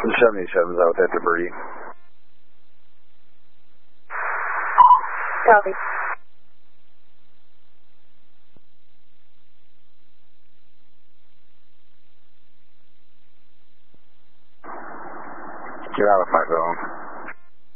77's out with that debris. Copy. Get out of my zone.